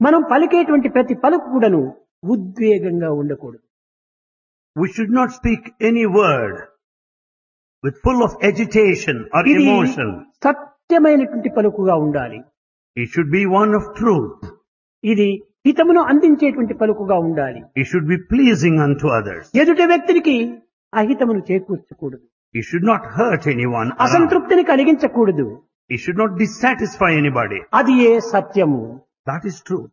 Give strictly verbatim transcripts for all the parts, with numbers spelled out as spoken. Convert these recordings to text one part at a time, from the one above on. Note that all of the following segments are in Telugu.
మనం పలికేటువంటి ప్రతి పలుకు కూడాను ఉద్వేగంగా ఉండకూడదు. We should not speak any word with full of agitation or ఇది emotion. సత్యమైనటువంటి పలుకుగా ఉండాలి. It should be one of truth. ఇది హితమును అందించేటువంటి పలుకుగా ఉండాలి. It should be pleasing unto others. ఎదుటి వ్యక్తికి అహితమును చేకూర్చకూడదు. It should not hurt anyone around. అసంతృప్తిని కలిగించకూడదు. It should not dissatisfy anybody. అది ఏ సత్యము. That is truth.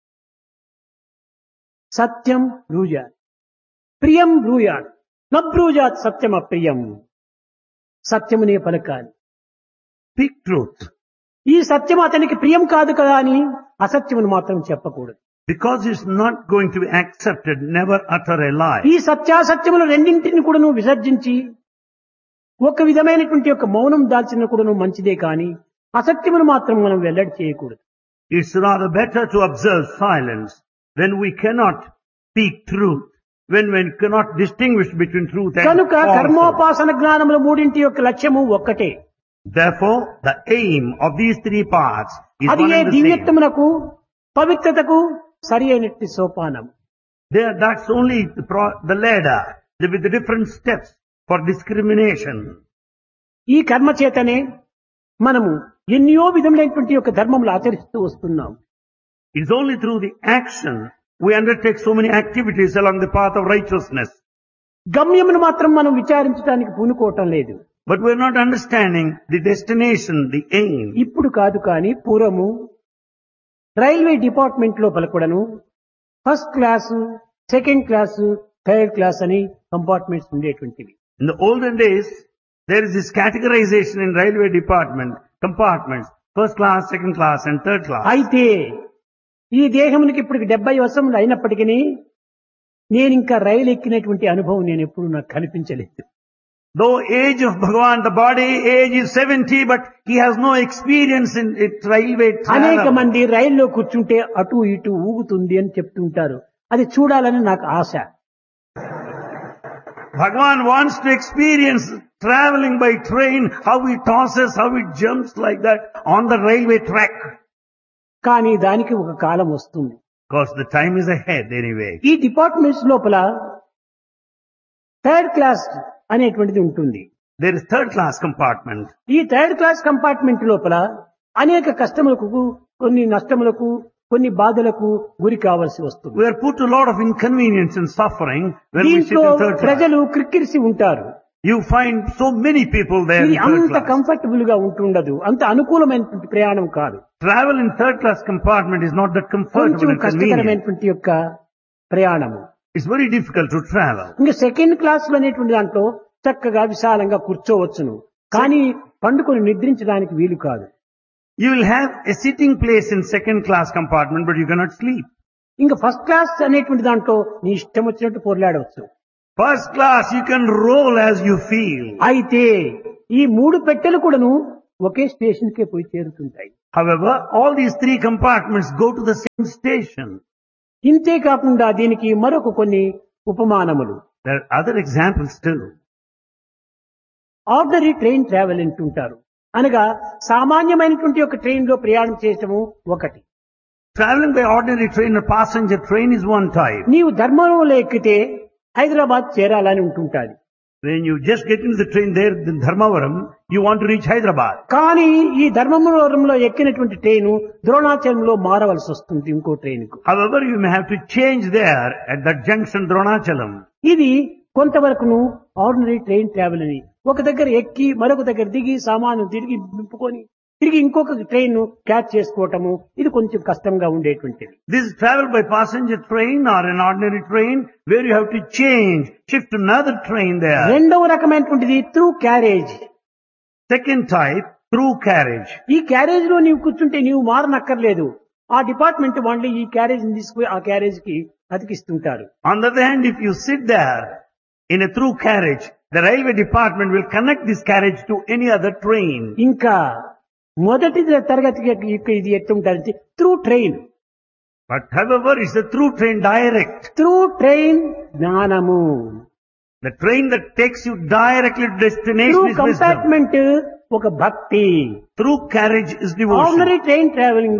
సత్యం బ్రూయాత్ ప్రియం బ్రూయాత్ నబ్రూయాత్ సత్యం అప్రియం. సత్యమునే పలకాలి. Speak truth. ఈ సత్యం అతనికి ప్రియం కాదు కదా అని అసత్యమును మాత్రం చెప్పకూడదు. Because it's not going to be accepted, never utter a lie. ఈ సత్యాసత్యములు రెండింటిని కూడా నువ్వు విసర్జించి ఒక విధమైనటువంటి ఒక మౌనం దాల్చిన కూడా మంచిదే కానీ అసత్యమును మాత్రం మనం వెల్లడి చేయకూడదు. It's rather better to observe silence when we cannot speak truth, when we cannot distinguish between truth and కనుక falsehood. కర్మోపాసన జ్ఞానముల మూడింటి యొక్క లక్ష్యము ఒక్కటే. Therefore, the aim of these three parts is అది one A and the same. దివ్యత్వమునకు పవిత్రతకు సరి అయినట్టి సోపానం. There, that's only the, pro- the ladder with the different steps for discrimination. ఈ కర్మ చేతనే మనము ఎన్నో విధములైనటువంటి యొక్క ధర్మములు ఆచరిస్తూ వస్తున్నాం. It's only through the action we undertake so many activities along the path of righteousness. గమ్యమును మాత్రం మనం విచారించడానికి పూనుకోవటం లేదు. But we're not understanding the destination, the aim. ఇప్పుడు కాదు కానీ పూర్వము రైల్వే డిపార్ట్మెంట్ లోపల కూడాను first class, second class, third class అని compartments ఉండేటువంటివి. In the olden days, there is this categorization in railway department, compartments, first class, second class and third class. అయితే ఈ దేహమునికి ఇప్పుడు డెబ్బై వర్షములు అయినప్పటికీ నేను ఇంకా రైలు ఎక్కినటువంటి అనుభవం నేను ఎప్పుడు నాకు కనిపించలేదు. Though age of Bhagavan, the body age is seventy, but he has no experience in it, railway అనేక travel. మంది రైల్లో కూర్చుంటే అటు ఇటు ఊగుతుంది అని చెప్తుంటారు. అది చూడాలని నాకు ఆశ. Bhagavan wants to experience traveling by train, how it tosses, how it jumps like that on the railway track. కానీ దానికి ఒక కాలం వస్తుంది. Because the time is ahead anyway. ఈ డిపార్ట్మెంట్స్ లోపల థర్డ్ క్లాస్ అనేటువంటిది ఉంటుంది. There is third class compartment. ఈ థర్డ్ క్లాస్ కంపార్ట్మెంట్ లోపల అనేక కష్టములకు, కొన్ని నష్టములకు, కొన్ని బాధలకు గురి కావాల్సి వస్తుంది. We are put to a lot of inconvenience and suffering when we sit దీంట్లో in third class. ప్రజలు క్రిక్కిరిసి ఉంటారు. You find so many people there in ఇది third అంత class. కంఫర్టబుల్ గా ఉంటుండదు, అంత అనుకూలమైనటువంటి ప్రయాణం కాదు. Travel in third class compartment is not that comfortable కొంచెం and convenient. కష్టకరమైనటువంటి యొక్క ప్రయాణము. It's very difficult to travel. ఇంకా సెకండ్ క్లాస్ లో అనేటువంటి దాంట్లో చక్కగా విశాలంగా కూర్చోవచ్చును, కానీ పండుకొని నిద్రించడానికి వీలు కాదు. You will have a sitting place in second class compartment, but you cannot sleep. ఇంకా ఫస్ట్ క్లాస్ అనేటువంటి దాంట్లో నీ ఇష్టం వచ్చినట్టు పొరలాడవచ్చు. First class, you can roll as you feel. అయితే ఈ మూడు పెట్టెలు కూడాను ఒకే స్టేషన్ కే పోయి చేరుతుంటాయి. However, all these three compartments go to the same station. ఇంతే కాకుండా దీనికి మరొక కొన్ని ఉపమానములు. There are other examples too. Ordinary train travel అంటుంటారు. అనగా సామాన్యమైనటువంటి ఒక ట్రైన్ లో ప్రయాణం చేయటము ఒకటి. Traveling by ordinary train or passenger train is one type. నీవు ధర్మంలో ఎక్కితే హైదరాబాద్ చేరాలని ఉంటుంటాది. When you just get into the train there in Dharmavaram, you want to reach Hyderabad. కానీ ఈ ధర్మవరంలో ఎక్కినటువంటి ట్రైన్ ద్రోణాచలంలో మారవలసి వస్తుంది ఇంకో ట్రైన్ కు. However, you may have to change there at that junction Dronachalam. ఇది కొంతవరకును ఆర్డినరీ ట్రైన్ ట్రావెల్ అని ఒక దగ్గర ఎక్కి మరొక దగ్గర దిగి సామాను తిరిగి నింపుకొని తిరిగి ఇంకొక ట్రైన్ క్యాచ్ చేసుకోవటము ఇది కొంచెం కష్టంగా ఉండేటువంటిది. This is travel by passenger train or an ordinary train where you have to change, shift another train there. రెండవ రకమైనటువంటిది through carriage. Second type, through carriage. ఈ క్యారేజ్ లో నీవు కూర్చుంటే నీవు మారనక్కర్లేదు. ఆ డిపార్ట్మెంట్ వాళ్ళు ఈ క్యారేజ్ తీసుకుపోయి ఆ క్యారేజ్ కి అతికిస్తుంటారు. On the other hand, if you sit there in a through carriage, the railway department will connect this carriage to any other train. ఇంకా మొదటి తరగతికి ఇది ఎట్లుంటారంటే through train. But however, it's a through train direct. Through train జ్ఞానము. The train that takes you directly to through destination is wisdom. Compartment ఒక భక్తి. Through carriage is devotion. Ordinary train travelling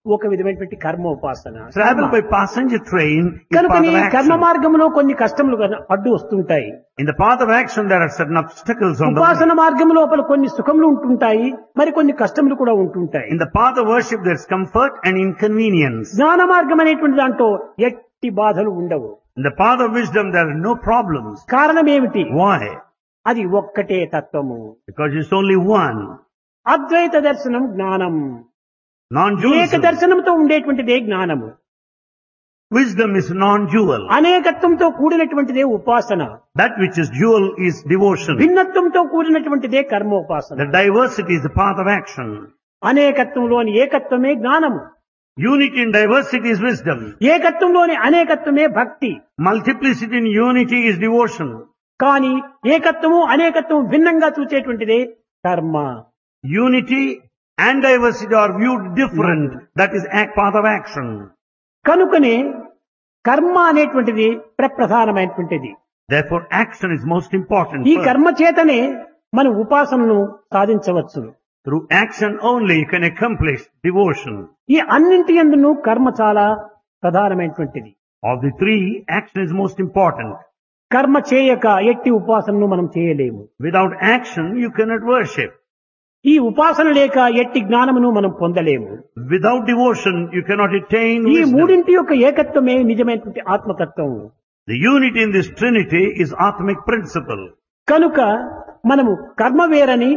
ఒక విధమైనటువంటి కర్మ ఉపాసన. Travel by passenger train is కనుక path ఈ of కర్మ action. మార్గంలో కొన్ని కష్టములు గన- అడ్డు వస్తుంటాయి. In the path of action, there are certain obstacles on the way. ఉపాసన మార్గం లోపల కొన్ని సుఖములు ఉంటుంటాయి, మరి కొన్ని కష్టములు కూడా ఉంటుంటాయి. In the path of worship, there's comfort and inconvenience. జ్ఞాన మార్గం అనేటువంటి దాంట్లో ఎట్టి బాధలు ఉండవు. In the path of wisdom, there are no problems. కారణం ఏమిటి? Why? అది ఒక్కటే తత్వము. Because it's only one. అద్వైత దర్శనం జ్ఞానం. ఏక Non-dualism. దర్శనంతో ఉండేటువంటిదే జ్ఞానము. Wisdom is non-dual. అనేకత్వంతో కూడినటువంటిదే ఉపాసన. That which is dual is devotion. భిన్నత్వంతో కూడినటువంటిదే కర్మోపాసన. The diversity is the path of action. అనేకత్వంలోని ఏకత్వమే జ్ఞానము. Unity in diversity is wisdom. ఏకత్వంలోని అనేకత్వమే భక్తి. Multiplicity in unity is devotion. కానీ ఏకత్వము అనేకత్వము భిన్నంగా చూచేటువంటిదే కర్మ. Unity and diversity are viewed different. That is act path of action. కనుకనే కర్మ అనేటువంటిది ప్రప్రధానమైనటువంటిది. Therefore, action is most important. ఈ first. కర్మ చేతనే మన ఉపాసనను సాధించవచ్చు. Through action only you can accomplish devotion. ఈ అన్నింటి యందును కర్మ చాలా ప్రధానమైనటువంటిది. Of the three, action is most important. కర్మ చేయక ఎట్టి ఉపాసనను మనం చేయలేము. Without action, you cannot worship. ఈ ఉపాసన లేక ఎట్టి జ్ఞానమును మనం పొందలేము. Without devotion, you cannot attain ఈ wisdom. మూడింటి యొక్క ఏకత్వమే నిజమైనటువంటి ఆత్మతత్వం. The unity in this trinity is Atmic principle. కనుక మనము కర్మ వేరని,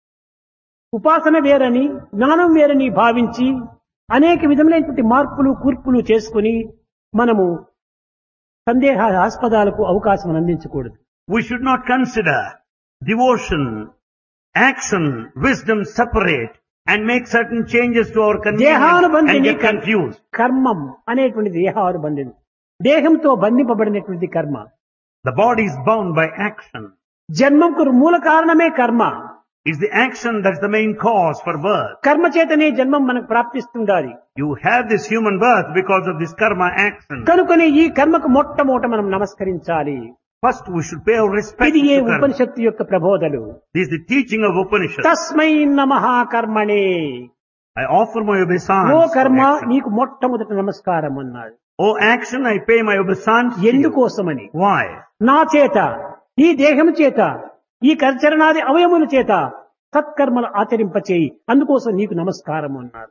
ఉపాసన వేరని, జ్ఞానం వేరని భావించి అనేక విధములైనటువంటి మార్పులు కూర్పులు చేసుకుని మనము సందేహాస్పదాలకు అవకాశం అందించకూడదు. We should not consider devotion, action, wisdom separate and make certain changes to our convenience and దేహానుబంధిని get confused. కర్మం అనేటువంటి దేహానుబంధిని, దేహంతో బంధింపబడినటువంటి కర్మ. The body is bound by action. జన్మంకు మూల కారణమే కర్మ. It's the action that's the main cause for birth. కర్మ చేతనే జన్మం మనకు ప్రాప్తిస్తుండాలి. You have this human birth because of this karma action. కనుకనే ఈ కర్మకు మొట్టమొదట మనం నమస్కరించాలి. First we should pay our respect ఇది ఏ to karma. ఉపనిషత్తు యొక్క ప్రబోధలు. This is the teaching of Upanishad. తస్మై నమః కర్మణే. I offer my obeisance. Oh for కర్మ action. నీకు మొట్టమొదట నమస్కారం అన్నాడు. O action, I pay my obeisance. to you. ఎందుకోసమని? Why? నా చేత, ఈ దేహము చేత, ఈ కర్చరణాది అవయముల చేత సత్కర్మలు ఆచరింపచేయి, అందుకోసం నీకు నమస్కారం అన్నారు.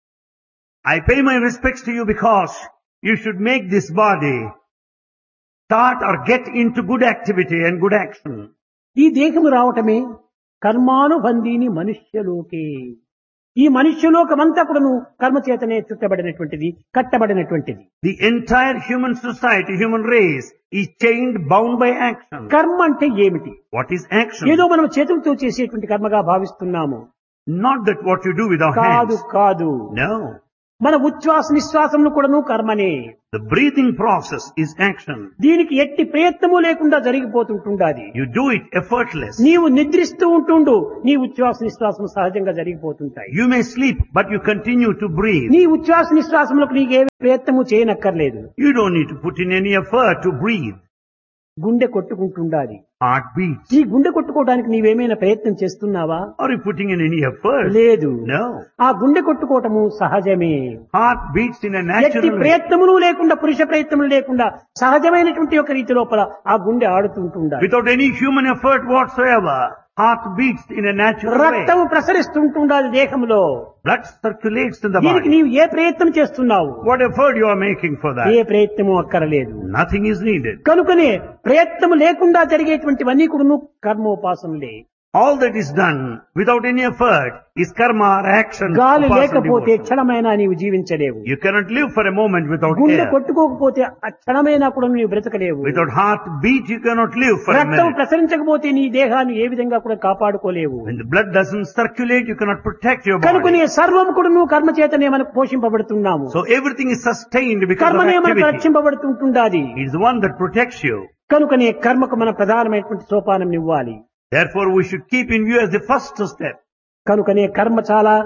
I pay my respects to you because you should make this body start or get into good activity and good action. ఈ దేహము రావటమే కర్మానుబంధీని మనుష్యలోకే. ఈ మనుష్యలోకమంతా కూడాను కర్మ చేతనే చుట్టబడినటువంటిది, కట్టబడినటువంటిది. The entire human society, human race is chained, bound by action. కర్మ అంటే ఏమిటి? What is action? ఏదో మనం చేతులతో చేసేటువంటి కర్మగా భావిస్తున్నాము. Not that what you do with our కాదు hands. కాదు No. మన ఉచ్ఛ్వాస నిశ్వాసములు కూడాను కర్మనే. The breathing process is action. దీనికి ఎట్టి ప్రయత్నము లేకుండా జరిగిపోతుంటుండాది. You do it effortless. నీవు నిద్రిస్తూ ఉంటుండు, నీ ఉచ్ఛ్వాస నిశ్వాసము సహజంగా జరిగిపోతుంటాయి. You may sleep, but you continue to breathe. నీ ఉచ్ఛ్వాస నిశ్వాసములకు నీకు ఏ ప్రయత్నము చేయనక్కర్లేదు. You don't need to put in any effort to breathe. గుండె కొట్టుకుంటుండాలి. Heart beats. ఈ గుండె కొట్టుకోవడానికి నీవేమైనా ప్రయత్నం చేస్తున్నావా? Are you putting in any effort? లేదు. No. ఆ గుండె కొట్టుకోవటము సహజమే. Heart beats in a ఎట్టి natural way. ప్రయత్నములు లేకుండా, పురుష ప్రయత్నములు లేకుండా సహజమైనటువంటి ఒక రీతి లోపల ఆ గుండె ఆడుతుంటుండాలి. Without any human effort whatsoever, heart beats in a natural way. రక్తము ప్రసరిస్తుంటుండాలి దేహంలో. Blood circulates in the దీనికి body. నీవు ఏ ప్రయత్నం చేస్తున్నావు? What effort you are making for A that? ప్రయత్నము అక్కరలేదు. Nothing is needed. కనుకనే ప్రయత్నము లేకుండా జరిగేటువంటివన్నీ కూడా కర్మోపాసనలే. All that is done without any effort is karma or action. గాలి upasana లేకపోతే devotion. క్షణమైనా నీవు జీవించలేవు. You cannot live for a moment without గుండె air. కొట్టుకోకపోతే ఆ క్షణమైనా కూడా నీవు బ్రతకలేవు. Without heart beat, you cannot live for a రక్తం minute. ప్రసరించకపోతే నీ దేహాన్ని ఏ విధంగా కూడా కాపాడుకోలేవు. When the blood doesn't circulate, you cannot protect your కనుకనే body. సర్వం కూడా నువ్వు కర్మ చేతనే మనకు పోషింపబడుతున్నాము. So everything is sustained because of కర్మనే మనకు activity. రక్షింపబడుతుంటుండాది. He is the one that protects you. కనుకనే కర్మకు మన ప్రధానమైనటువంటి సోపానం ఇవ్వాలి. Therefore, we should keep in view as the first step. కనుకనే కర్మ చాలా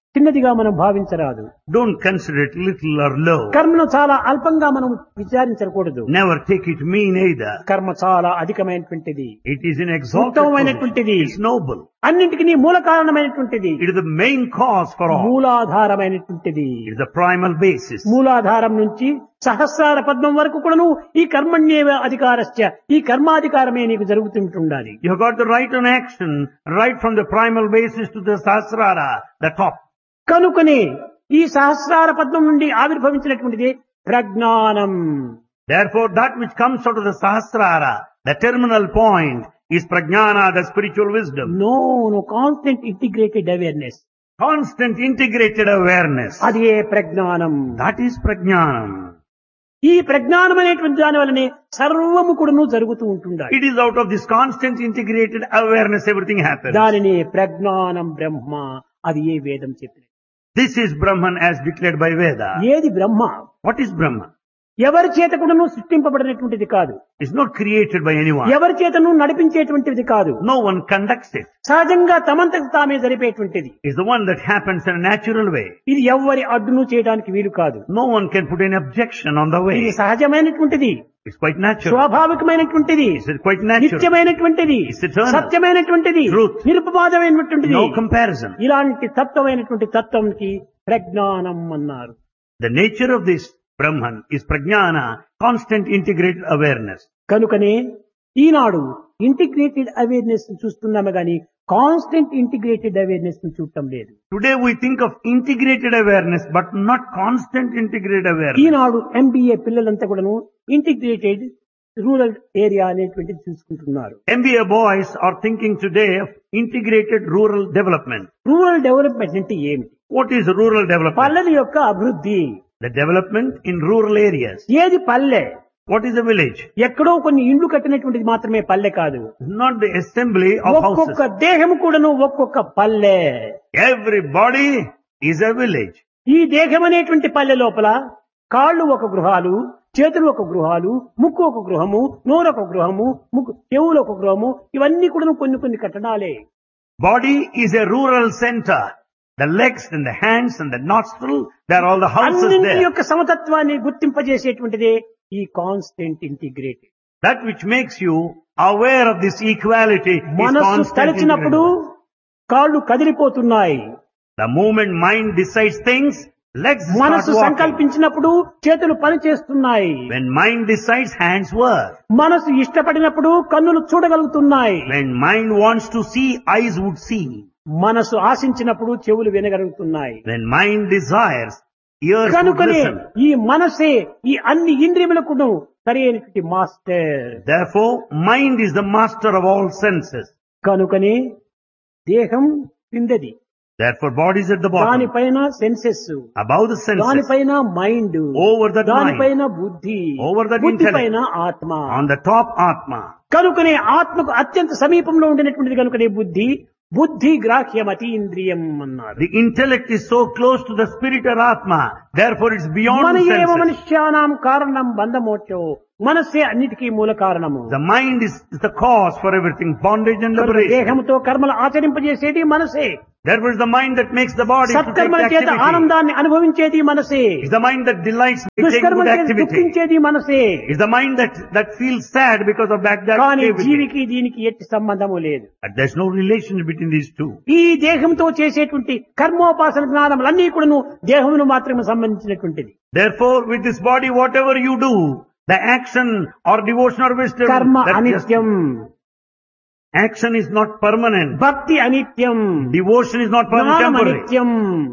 చిన్నదిగా మనం భావించరాదు. Don't consider it little or low. కర్మను చాలా అల్పంగా మనం విచారించకూడదు. Never take it mean either. కర్మ చాలా అధికమైనటువంటిది, It is an exalted ఉత్తమమైనటువంటిది, position. It's noble. అన్నింటికి మూల కారణమైనటువంటిది, It is the main cause for all. మూలాధారమైనటువంటిది. It is the primal basis. మూలాధారం నుంచి సహస్రార పద్మం వరకు కూడాను ఈ కర్మణ్యేవ అధికారస్య, ఈ కర్మాధికారమే నీకు జరుగుతుంటుండాలి. You have got the right on action, right from the primal basis to the Sahasrara, the top. కనుకనే ఈ సహస్రార పద్మం నుండి ఆవిర్భవించినటువంటిది ప్రజ్ఞానం. Therefore, that which comes out of the Sahasrara, the terminal point, is prajnana, the spiritual wisdom. No no constant integrated awareness, Constant integrated awareness. అదే ప్రజ్ఞానం. That is prajnanam. ఈ ప్రజ్ఞానం అనేటువంటి దాని వల్లనే సర్వము కూడాను జరుగుతూ ఉంటుండాలి. It is out of this constant integrated awareness everything happens. దానిని ప్రజ్ఞానం బ్రహ్మ, అది ఏ వేదం చెప్పినది. This is Brahman as declared by Veda. ఏది బ్రహ్మ? What is Brahma? ఎవరి చేత కూడాను సృష్టింపబడినటువంటిది కాదు, It's not created by anyone. ఎవరి చేతను నడిపించేటువంటిది కాదు, No one conducts it. సహజంగా తమంతకు తామే జరిపేటువంటిది. It's the one that happens in a natural way. ఇది ఎవ్వరి అడ్డును చేయడానికి వీలు కాదు. No one can put any objection on the ఇది way. సహజమైనటువంటిది, It's quite natural. స్వాభావికమైనటువంటిది, It's quite natural. నిత్యమైనటువంటిది, It's eternal. సత్యమైనటువంటిది, Truth. నిరుపమాదమైనటువంటిది. No comparison. ఇలాంటి తత్వమైనటువంటి తత్వంకి ప్రజ్ఞానం అన్నారు. The nature of this Brahman is prajnana, constant integrated awareness. కనుకనే ఈనాడు ఇంటిగ్రేటెడ్ అవేర్నెస్ చూస్తున్నాము గాని కాన్స్టెంట్ ఇంటిగ్రేటెడ్ అవేర్నెస్ చూడటం లేదు. Today we think of integrated awareness, but not constant integrated awareness. Eenadu MBA పిల్లలంతా కూడాను ఇంటిగ్రేటెడ్ రూరల్ ఏరియా అనేటువంటిది చూసుకుంటున్నారు. M B A boys are thinking today of integrated rural development. Rural development అంటే ఏమిటి? What is rural development? పల్లెల యొక్క అభివృద్ధి. The development in rural areas. ఏది పల్లె? What is a village? ఎక్కడో కొన్ని ఇండ్లు కట్టినటువంటిది మాత్రమే పల్లె కాదు. Not the assembly of ఒక్కొక్క houses. దేహం కూడాను ఒక్కొక్క పల్లె. Every body is a village. ఈ దేహం అనేటువంటి పల్లె లోపల కాళ్ళు ఒక గృహాలు, చేతులు ఒక గృహాలు, ముక్కు ఒక గృహము, నోరు ఒక గృహము, ముక్కు చెవులు ఒక గృహము, ఇవన్నీ కూడా కొన్ని కొన్ని కట్టడాలే. Body is a rural center. The legs and the hands and the nostril, they are all the houses అన్నింటి there. యొక్క సమతత్వాన్ని గుర్తింపజేసేటువంటిదే ఈ constant integrated. That which makes you aware of this equality is మనస్సు constant తలచినప్పుడు integrated. కాళ్ళు కదిలిపోతున్నాయి, The moment mind decides things, legs start మనస్సు walking. సంకల్పించినప్పుడు చేతులు పనిచేస్తున్నాయి, When mind decides, hands work. మనసు ఇష్టపడినప్పుడు కన్నులు చూడగలుగుతున్నాయి, When mind wants to see, eyes would see. మనసు ఆశించినప్పుడు చెవులు వినగలుగుతున్నాయి. When mind desires, ears would కనుకనే listen. ఈ మనసే ఈ అన్ని ఇంద్రియములకు సరైనటువంటి master. Therefore, mind is the master of all senses. కనుకనే దేహం కిందది, Therefore, body is at the bottom. దానిపైన సెన్సెస్, Above the senses. దానిపైన మైండ్, Over that దానిపైన బుద్ధి, Over that బుద్ధి intellect. పైన ఆత్మ. On the top, Atma. కనుకనే ఆత్మకు అత్యంత సమీపంలో ఉండినటువంటిది కనుకనే బుద్ధి. బుద్ధి గ్రాహ్యం అతీంద్రియం అన్నారు. The intellect is so close to the spirit or Atma. Therefore, it's beyond మన the ఏవ senses. మనుష్యానాం కారణం బంధమోక్షో, మనస్సే అన్నిటికీ మూల కారణము. The mind is the cause for everything, bondage and liberation. దేహంతో కర్మలు ఆచరింపజేసేది మనసే. Therefore, it's the mind that makes the body to take the సత్కర్మల చేత activity. ఆనందాన్ని అనుభవించేది మనసే. It's the mind that delights in taking దుష్కర్మల good చేత activity. దుఃఖించేది మనసే. It's the mind that, that feels sad because of bad కానీ activity. జీవికి దీనికి ఎట్టి సంబంధము లేదు. But there's no relation between these two. ఈ దేహంతో చేసేటువంటి కర్మోపాసన జ్ఞానములన్నీ కూడాను దేహమును మాత్రమే సంబంధించినటువంటిది. Therefore, with this body, whatever you do, the action or devotion or wisdom, కర్మ that's just- అనిత్యం, action is not permanent. భక్తి అనిత్యం, Devotion is not permanent, జ్ఞానం temporary. అనిత్యం.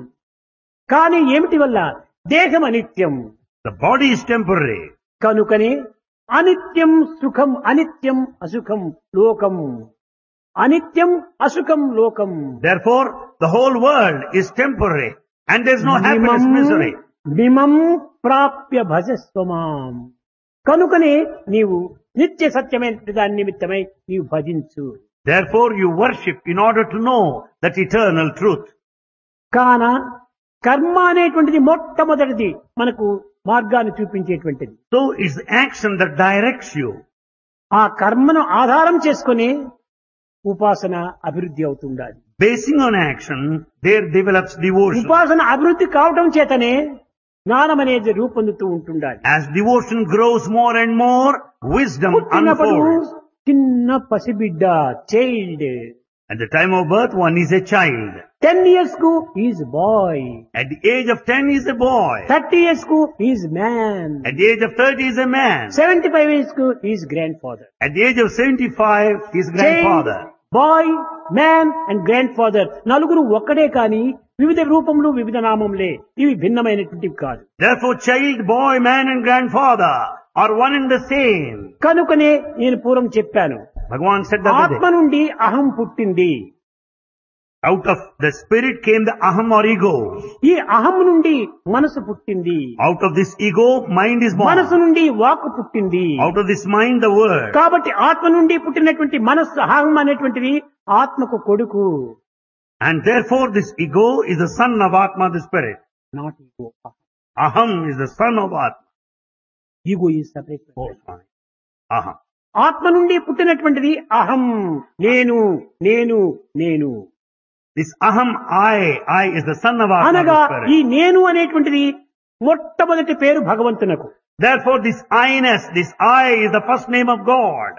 కానీ ఏమిటి వల్ల? దేహం అనిత్యం. The body is temporary. కనుకనే అనిత్యం సుఖం, అనిత్యం అసుఖం లోకం, అనిత్యం అసుఖం లోకం. Therefore, the whole world is temporary and there's no happiness, misery. మిమం ప్రాప్య భజస్వమాం. కనుకనే నీవు నిత్య సత్యమైన దాని నిమిత్తమై నీవు భజించు. Therefore, you worship in order to know that eternal truth. కాన కర్మ అనేటువంటిది మొట్టమొదటిది మనకు మార్గాన్ని చూపించేటువంటిది. So, it's action that directs you. ఆ కర్మను ఆధారం చేసుకుని ఉపాసన అభివృద్ధి అవుతుండాలి. Basing on action, there develops devotion. ఉపాసన అభివృద్ధి కావడం చేతనే జ్ఞానం అనేది రూపొందుతూ ఉంటుండాలి. As devotion grows more and more, wisdom పుట్టినప్పుడు unfolds. చిన్న పసిబిడ్డ, child. At the time of birth, one is a child. Ten years కు is bye. At the age of ten, he is a boy. Thirty years కు is man. At the age of thirty, he is a man. Seventy five years కు is grand father. At the age of seventy-five, he is grandfather. Bye, man and grand father నలుగురు ఒక్కడే కానీ వివిధ రూపంలో వివిధ నామంలే. ఇవి భిన్నమైనటువంటివి కాదు. Therefore, child, boy, man and grandfather are one and the same. కనుకనే నేను పూర్వం చెప్పాను, Bhagavan said the other ఆత్మ day, నుండి అహం పుట్టింది. out of the spirit came the aham or ego. ఈ అహం నుండి మనసు పుట్టింది. Out of this ego, mind is మనసు born. నుండి వాక్ పుట్టింది. Out of this mind, the word. కాబట్టి ఆత్మ నుండి పుట్టినటువంటి మనస్సు అహం అనేటువంటిది ఆత్మకు కొడుకు. And therefore, this ego is the son of Atma, the spirit. Not ego. Aham is the son of Atma. Ego is separate. Oh, fine. Aham. ఆత్మ నుండి పుట్టినటువంటిది అహం, నేను నేను నేను. This aham, I, I is the son of Atma, అనగా the ఈ spirit. నేను అనేటువంటిది మొట్టమొదటి పేరు భగవంతునకు. Therefore, this I-ness, this I is the first name of God.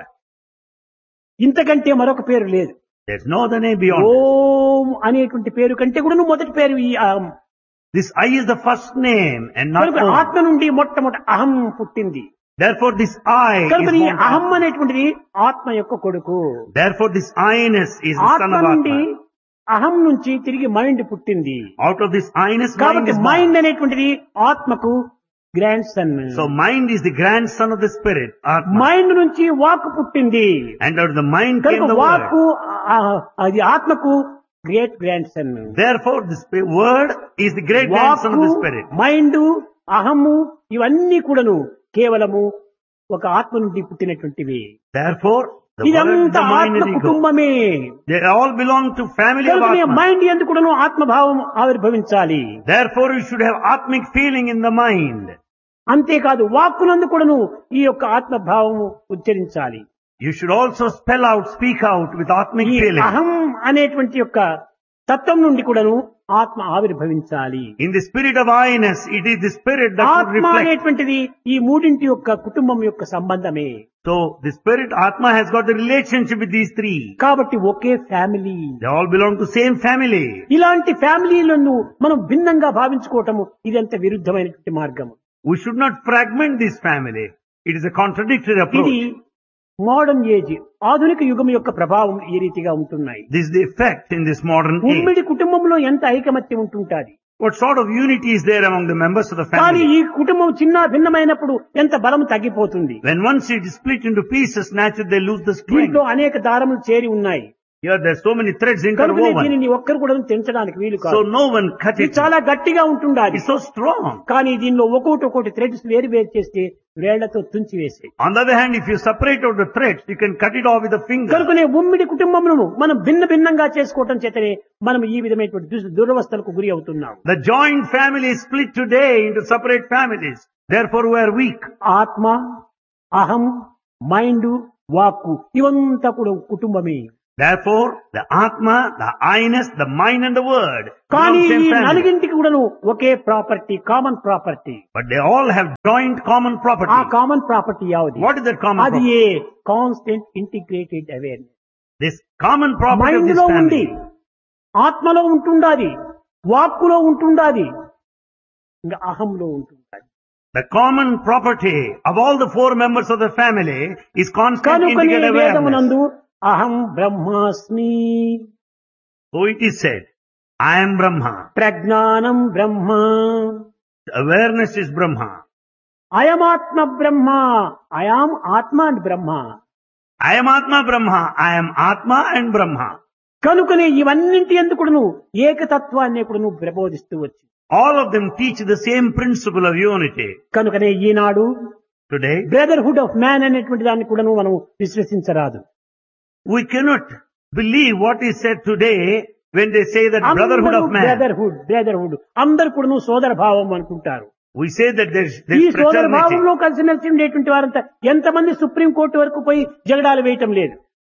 ఇంతకంటే మరొక పేరు లేదు. There's no other name beyond it. ఓం అనేటువంటి పేరు కంటే కూడా మొదటి పేరు ఈ అహం. This I is the first name and not కనుక Om. ఆత్మ నుండి మొట్టమొదటి అహం పుట్టింది. Therefore, this I is కనుక ఈ born అహం Atma. అనేటువంటిది ఆత్మ యొక్క కొడుకు. Therefore, this I-ness is the son ఆత్మ of నుండి Atma. అహం నుంచి తిరిగి మైండ్ పుట్టింది. Out of this I-ness, mind కాబట్టి is మైండ్ born. అనేటువంటిది ఆత్మకు grand son. So, mind is the grandson of the spirit, Atma. Mind నుంచి వాక్ పుట్టింది. And out of the mind came కనుక the వాక్ word. అది ఆత్మకు great grand son. Therefore, the spi- word is the great grandson of the spirit. Mind, అహము ఇవన్నీ కూడాను కేవలము ఒక ఆత్మ నుండి పుట్టినటువంటివి. Therefore, the word, ఇదంతా the mind ఆత్మ and ego, కుటుంబమే. they all belong to family of కనుకనే Atma. మైండ్ ఎందుకు కూడాను ఆత్మభావం ఆవిర్భవించాలి. Therefore, you should have atmic feeling in the mind. అంతేకాదు వాక్కునందు కూడాను ఈ యొక్క ఆత్మభావము ఉచ్చరించాలి. You should also spell out, speak out with atmic ఈ feeling. అహం అనేటువంటి యొక్క తత్వం నుండి కూడాను ఆత్మ ఆవిర్భవించాలి. In the spirit of I-ness, it is the spirit that should ఆత్మ reflect. అనేటువంటిది ఈ మూడింటి యొక్క కుటుంబం యొక్క సంబంధమే. So, the spirit, Atma, has got the relationship with these three. కాబట్టి ఒకే family. They all belong to same family. ఇలాంటి ఫ్యామిలీలను మనం భిన్నంగా భావించుకోవటము ఇదంత విరుద్ధమైనటువంటి మార్గం. We should not fragment this family. It is a contradictory ఇది approach. మోడర్న్ ఏజ్, ఆధునిక యుగం యొక్క ప్రభావం ఈ రీతిగా ఉంటున్నాయి. This is the effect in this modern age. ఉమ్మడి కుటుంబంలో ఎంత ఐకమత్యం ఉంటుంటాది. What sort of unity is there among the members of the కానీ family? ఈ కుటుంబం చిన్న భిన్నమైనప్పుడు ఎంత బలం తగ్గిపోతుంది. When once it is split into pieces, naturally they lose the strength. దీంట్లో అనేక దారములు చేరి ఉన్నాయి. Here there are so many threads కనుక interwoven. దీనిని ఒక్కరు కూడా తెంచడానికి వీలు So కాదు. no one cut ఇది it. చాలా గట్టిగా ఉంటుండాలి. It's so strong. కానీ దీనిలో ఒక్కొక్కటి ఒక్కొక్కటి థ్రెడ్స్ వేరు వేరు చేస్తే వేళ్లతో తుంచి వేసే. On the other hand, if you separate out the threads, you can cut it off with a finger. కనుకనే ఉమ్మిడి కుటుంబమును మనం భిన్న భిన్నంగా చేసుకోవటం చేతనే మనం ఈ విధమైనటువంటి దుస్- దురవస్థలకు గురి అవుతున్నాం. The joint family is split today into separate families. Therefore we are weak. ఆత్మ, అహం, మైండ్, వాక్కు ఇవంతా కూడా కుటుంబమే. Therefore, the Atma, the I-ness, the mind and the word belong కానీ to same ఈ family. నలుగింటికి కూడాను ఒకే property, common property. But they all have joint common ఆ property. Common property యావది? What is that common అది property? A constant integrated awareness. This common property of mind this లో ఉండి, family. ఆత్మలో ఉంటుండాది, వాక్కులో ఉంటుండాది, ఇంకా అహంలో ఉంటుండాది. The common property of all the four members of the family is constant కనుకనే integrated awareness. వేదమునందు అహం బ్రహ్మాస్మి, So it is said, I am Brahma. ప్రజ్ఞానం బ్రహ్మ, Awareness is Brahma. అయమాత్మ Brahma, I am ఆత్మ and Brahma. I am Atma Brahma. I am Atma and Brahma. కనుకనే ఇవన్నింటి ఎందుకును ఏకతత్వాన్ని కూడా నువ్వు ప్రబోధిస్తూ వచ్చు. All of them teach the same principle of unity. కనుకనే ఈనాడు Today, బ్రదర్హుడ్ ఆఫ్ మ్యాన్ అనేటువంటి దాన్ని కూడా మనం విశ్వసించరాదు. we cannot believe what is said today when they say that brotherhood of man. Brotherhood brotherhood అందరు కూడా సోదర భావం అనుకుంటారు. We say that there's, ఈ there's సోదర fraternity. భావంలో కలిసిమెలిసి ఉండేటువంటి వారంతా ఎంతమంది సుప్రీం కోర్టు వరకు పోయి జగడాలు వేయటం లేదు.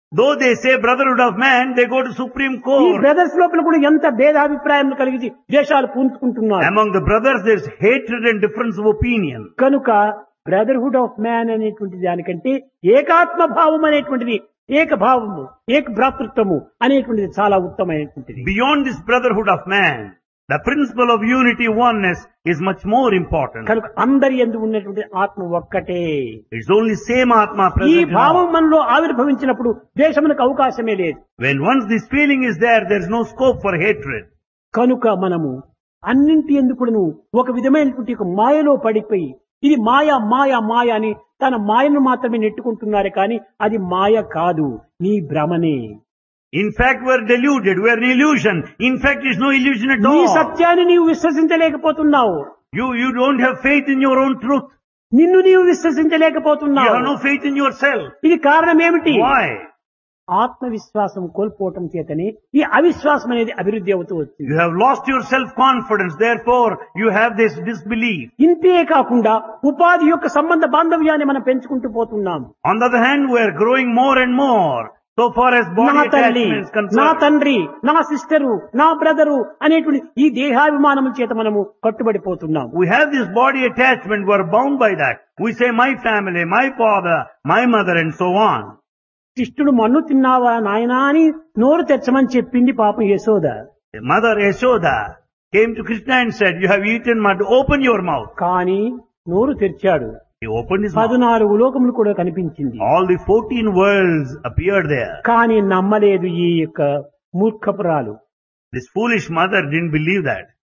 Though they say brotherhood of man, they go to Supreme ఈ Court. బ్రదర్స్ లోపల కూడా ఎంత భేదాభిప్రాయం కలిగి దేశాలు పూనుకుంటున్నారు. Among the brothers, there's hatred and difference of opinion. కనుక బ్రదర్హుడ్ ఆఫ్ మ్యాన్ అనేటువంటి దానికంటే ఏకాత్మ భావం అనేటువంటిది, ఏక భావము, ఏక భ్రాతృత్వము అనేటువంటిది చాలా ఉత్తమైనటువంటిది. Beyond this brotherhood of man, the principle of unity, oneness is much more important. కనుక అందరి యందు ఉన్నటువంటి ఆత్మ ఒక్కటే. It's only same Atma ఈ present in భావం all. మనలో ఆవిర్భవించినప్పుడు ద్వేషమునకు అవకాశమే లేదు. When once this feeling is there, there's no scope for hatred. కనుక మనము అన్నింటి ఎందుకును ఒక విధమైనటువంటి ఒక మాయలో పడిపోయి ఇది మాయ మాయ మాయ అని తన మాయను మాత్రమే నెట్టుకుంటున్నారు కానీ అది మాయ కాదు, నీ భ్రమనే. In fact, we're deluded, we're an illusion. In fact, it's no illusion at నీ all. సత్యాన్ని నీవు విశ్వసించలేకపోతున్నావు. You, you don't have faith in your own truth. నిన్ను నీవు You విశ్వసించలేకపోతున్నావు. have no faith in yourself. ఇది కారణం ఏమిటి? Why? ఆత్మవిశ్వాసం కోల్పోవటం చేతనే ఈ అవిశ్వాసం అనేది అభివృద్ధి అవుతూ వచ్చింది. You have lost your self-confidence, therefore you have this disbelief. ఇంతే కాకుండా ఉపాధి యొక్క సంబంధ బాంధవ్యాన్ని మనం పెంచుకుంటూ పోతున్నాం. On the other hand, we are growing more and more. So far as body నా తల్లి, attachment is నా concerned. తండ్రి, నా సిస్టరు, నా బ్రదరు అనేటువంటి ఈ దేహాభిమానం చేత మనము కట్టుబడిపోతున్నాం. We have this body attachment, we are bound by that. We say my family, my father, my mother and so on. శిష్టుడు మన్ను తిన్నావా నాయనా అని నోరు తెచ్చమని చెప్పింది పాపం Yashoda. Mother Yashoda came to Krishna and said, you have eaten mud, open your mouth. కానీ నోరు తెరిచాడు. He opened his mouth. పద్నాలుగు లోకములు కూడా కనిపించింది. All the fourteen worlds appeared there. కానీ నమ్మలేదు ఈ యొక్క మూర్ఖపురాలు. This foolish mother didn't believe that.